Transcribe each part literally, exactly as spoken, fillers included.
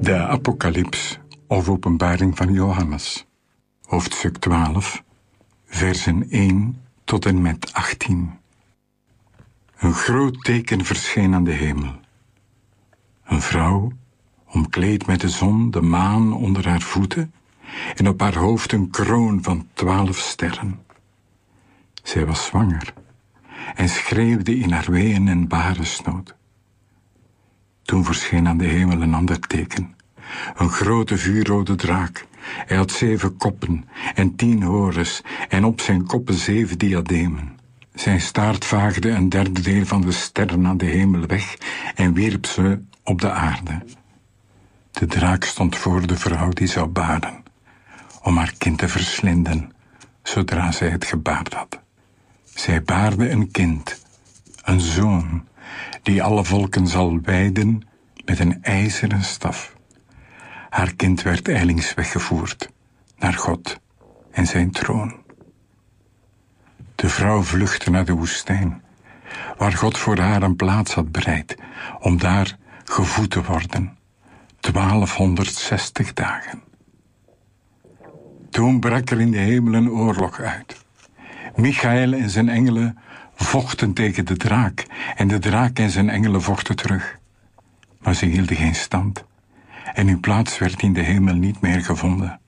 De Apocalyps of Openbaring van Johannes, hoofdstuk twaalf, versen één tot en met achttien. Een groot teken verscheen aan de hemel. Een vrouw, omkleed met de zon, de maan onder haar voeten, en op haar hoofd een kroon van twaalf sterren. Zij was zwanger en schreeuwde in haar weeën en baresnood. Toen verscheen aan de hemel een ander teken, een grote vuurrode draak. Hij had zeven koppen en tien horens en op zijn koppen zeven diademen. Zijn staart vaagde een derde deel van de sterren aan de hemel weg en wierp ze op de aarde. De draak stond voor de vrouw die zou baren, om haar kind te verslinden, zodra zij het gebaard had. Zij baarde een kind, een zoon, die alle volken zal wijden met een ijzeren staf. Haar kind werd ijlings weggevoerd naar God en zijn troon. De vrouw vluchtte naar de woestijn, waar God voor haar een plaats had bereid, om daar gevoed te worden, twaalfhonderdzestig dagen. Toen brak er in de hemel een oorlog uit. Michael en zijn engelen vochten tegen de draak, en de draak en zijn engelen vochten terug. Maar ze hielden geen stand, en hun plaats werd in de hemel niet meer gevonden.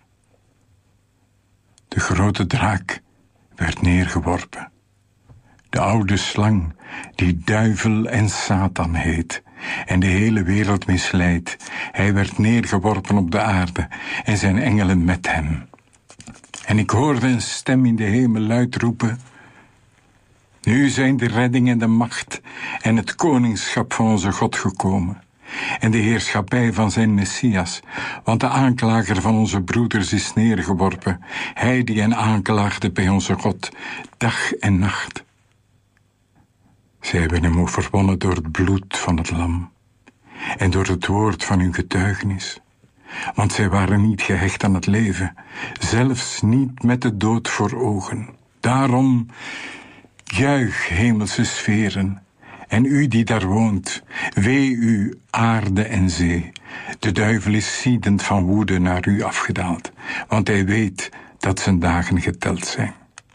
De grote draak werd neergeworpen. De oude slang, die duivel en Satan heet, en de hele wereld misleidt, hij werd neergeworpen op de aarde, en zijn engelen met hem. En ik hoorde een stem in de hemel luid roepen: nu zijn de redding en de macht en het koningschap van onze God gekomen, en de heerschappij van zijn Messias, want de aanklager van onze broeders is neergeworpen, hij die hen aanklaagde bij onze God, dag en nacht. Zij hebben hem overwonnen door het bloed van het lam en door het woord van hun getuigenis, want zij waren niet gehecht aan het leven, zelfs niet met de dood voor ogen. Daarom, juich, hemelse sferen, en u die daar woont, wee u, aarde en zee. De duivel is ziedend van woede naar u afgedaald, want hij weet dat zijn dagen geteld zijn.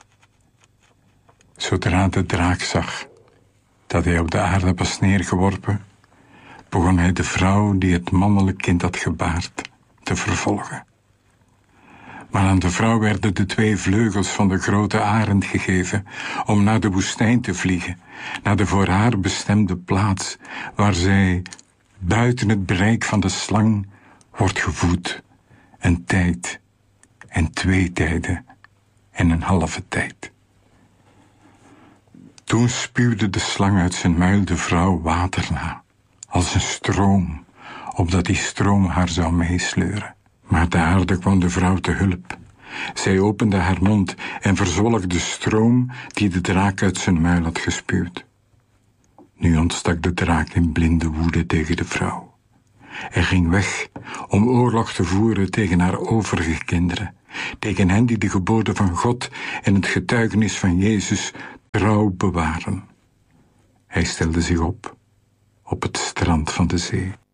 Zodra de draak zag dat hij op de aarde was neergeworpen, begon hij de vrouw die het mannelijk kind had gebaard te vervolgen. Maar aan de vrouw werden de twee vleugels van de grote arend gegeven om naar de woestijn te vliegen, naar de voor haar bestemde plaats, waar zij buiten het bereik van de slang wordt gevoed, een tijd en twee tijden en een halve tijd. Toen spuwde de slang uit zijn muil de vrouw water na, als een stroom, opdat die stroom haar zou meesleuren. Maar de aarde kwam de vrouw te hulp. Zij opende haar mond en verzwolg de stroom die de draak uit zijn muil had gespuwd. Nu ontstak de draak in blinde woede tegen de vrouw. Hij ging weg om oorlog te voeren tegen haar overige kinderen, tegen hen die de geboden van God en het getuigenis van Jezus trouw bewaren. Hij stelde zich op op het strand van de zee.